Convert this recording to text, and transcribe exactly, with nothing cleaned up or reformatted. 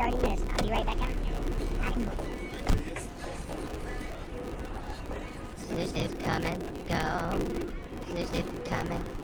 thirty minutes. I'll be right back out. Snooze, snooze, come and go. Snooze, snooze, come and